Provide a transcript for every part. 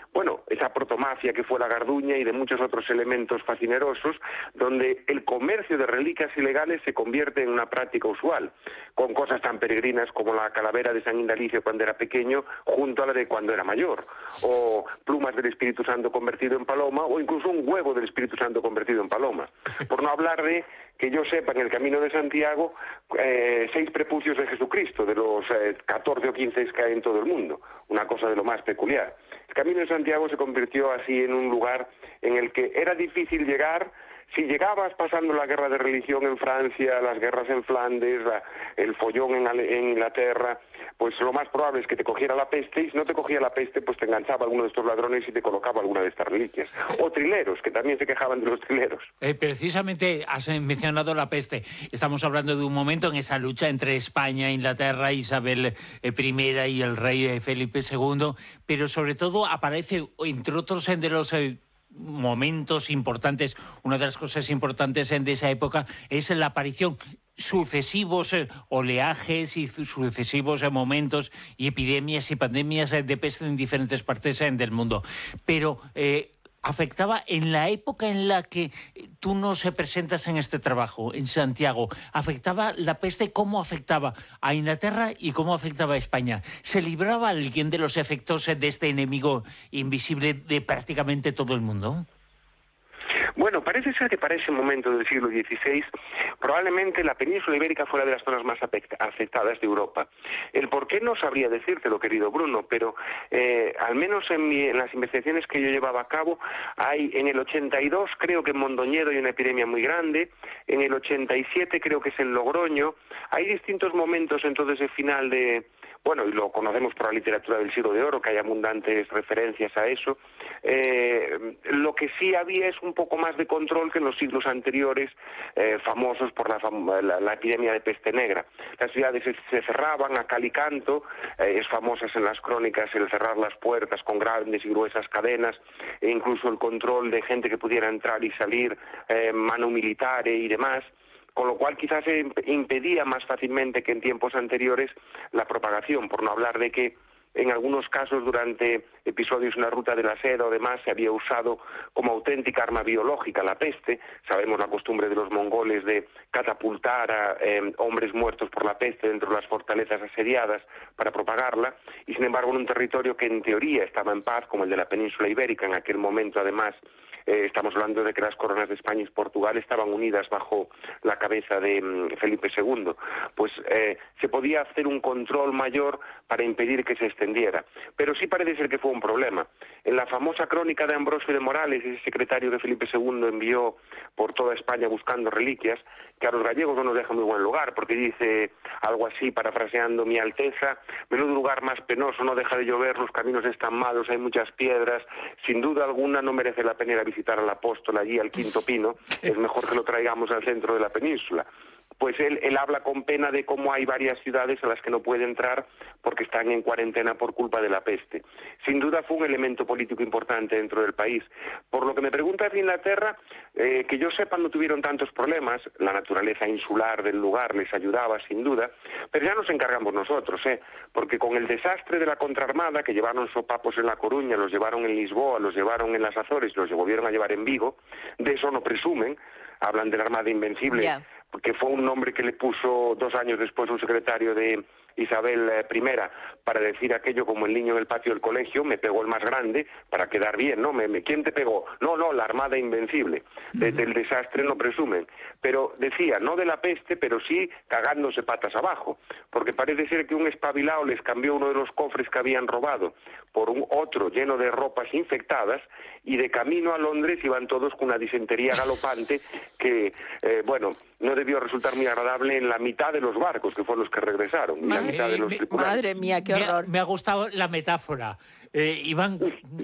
bueno, esa protomafia que fue la Garduña y de muchos otros elementos fascinerosos, donde el comercio de reliquias ilegales se convierte en una práctica usual, con cosas tan peregrinas como la calavera de San Indalicio cuando era pequeño, junto a la de cuando era mayor, o plumas del Espíritu Santo convertido en paloma, o incluso un huevo del Espíritu Santo convertido en paloma. Por no hablar de, que yo sepa, en el Camino de Santiago, 6 prepucios de Jesucristo, de los 14 o 15 que hay en todo el mundo, una cosa de lo más peculiar. El Camino de Santiago se convirtió así en un lugar en el que era difícil llegar. Si llegabas pasando la guerra de religión en Francia, las guerras en Flandes, el follón en Inglaterra, pues lo más probable es que te cogiera la peste, y si no te cogía la peste, pues te enganchaba alguno de estos ladrones y te colocaba alguna de estas reliquias. O trileros, que también se quejaban de los trileros. Precisamente has mencionado la peste. Estamos hablando de un momento en esa lucha entre España, Inglaterra, Isabel I y el rey Felipe II, pero sobre todo aparece, entre otros, de los momentos importantes, una de las cosas importantes de esa época es la aparición sucesivos oleajes y sucesivos momentos y epidemias y pandemias de peste en diferentes partes del mundo. Pero afectaba en la época en la que tú nos presentas en este trabajo, en Santiago, afectaba la peste, ¿cómo afectaba a Inglaterra y cómo afectaba a España? ¿Se libraba alguien de los efectos de este enemigo invisible de prácticamente todo el mundo? Bueno, parece ser que para ese momento del siglo XVI probablemente la península ibérica fuera de las zonas más afectadas de Europa. El por qué no sabría decírtelo, querido Bruno, pero al menos en las investigaciones que yo llevaba a cabo, hay en el 82 creo que en Mondoñedo hay una epidemia muy grande, en el 87 creo que es en Logroño, hay distintos momentos en todo ese final de... Bueno, y lo conocemos por la literatura del Siglo de Oro, que hay abundantes referencias a eso. Lo que sí había es un poco más de control que en los siglos anteriores, famosos por la epidemia de peste negra. Las ciudades se cerraban a cal y canto, es famosas en las crónicas el cerrar las puertas con grandes y gruesas cadenas, e incluso el control de gente que pudiera entrar y salir, mano militar y demás. Con lo cual quizás se impedía más fácilmente que en tiempos anteriores la propagación, por no hablar de que en algunos casos durante episodios en la ruta de la seda o demás se había usado como auténtica arma biológica la peste. Sabemos la costumbre de los mongoles de catapultar a hombres muertos por la peste dentro de las fortalezas asediadas para propagarla, y sin embargo en un territorio que en teoría estaba en paz, como el de la península ibérica, en aquel momento además estamos hablando de que las coronas de España y Portugal estaban unidas bajo la cabeza de Felipe II, pues se podía hacer un control mayor para impedir que se extendiera. Pero sí parece ser que fue un problema. En la famosa crónica de Ambrosio de Morales, ese secretario que Felipe II envió por toda España buscando reliquias, que a los gallegos no nos deja muy buen lugar, porque dice algo así, parafraseando: mi Alteza, menudo lugar más penoso, no deja de llover, los caminos están malos, hay muchas piedras, sin duda alguna no merece la pena ir a visitar al apóstol allí, al Quinto Pino, es mejor que lo traigamos al centro de la península. Pues él habla con pena de cómo hay varias ciudades a las que no puede entrar porque están en cuarentena por culpa de la peste. Sin duda fue un elemento político importante dentro del país. Por lo que me preguntas de Inglaterra, que yo sepa no tuvieron tantos problemas, la naturaleza insular del lugar les ayudaba sin duda, pero ya nos encargamos nosotros, porque con el desastre de la contraarmada, que llevaron sopapos en La Coruña, los llevaron en Lisboa, los llevaron en las Azores, los volvieron a llevar en Vigo, de eso no presumen, hablan de la Armada Invencible, porque fue un nombre que le puso 2 años después un secretario de Isabel I para decir aquello como el niño en el patio del colegio: me pegó el más grande, para quedar bien, ¿no? ¿Quién te pegó? No, la Armada Invencible. Del desastre no presumen. Pero decía, no de la peste, pero sí cagándose patas abajo, porque parece ser que un espabilado les cambió uno de los cofres que habían robado por un otro lleno de ropas infectadas, y de camino a Londres iban todos con una disentería galopante que, bueno, no debió resultar muy agradable en la mitad de los barcos, que fueron los que regresaron, y la mitad de los tripulantes. Madre mía, qué horror. Me ha gustado la metáfora. Iban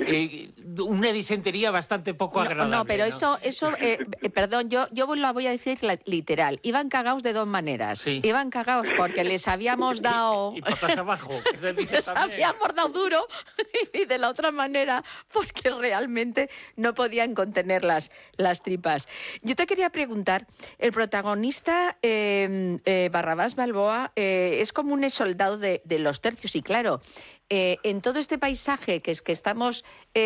una disentería bastante poco agradable. No, pero eso perdón, yo la voy a decir literal. Iban cagados de 2 maneras. Sí. Iban cagados porque les habíamos dado... Y patas abajo, que se dice les también. habíamos dado duro, y de la otra manera porque realmente no podían contener las tripas. Yo te quería preguntar, el protagonista Barrabás Balboa es como un soldado de los tercios, y claro, en todo este paisaje que estamos